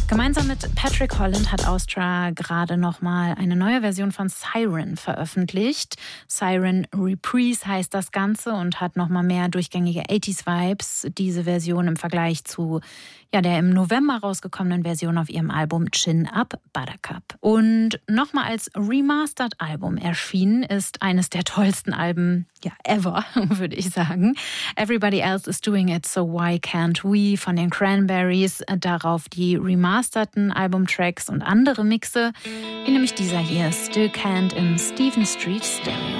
Gemeinsam mit Patrick Holland hat Austra gerade nochmal eine neue Version von Siren veröffentlicht. Siren Reprise heißt das Ganze und hat nochmal mehr durchgängige 80s-Vibes. Diese Version im Vergleich zu der im November rausgekommenen Version auf ihrem Album Chin Up Buttercup. Und nochmal als Remastered-Album erschienen ist eines der tollsten Alben, ever, würde ich sagen. Everybody Else is Doing It, So Why Can't We von den Cranberries. Darauf die remasterten Albumtracks und andere Mixe, wie nämlich dieser hier, Still Can't im Stephen Street Stereo.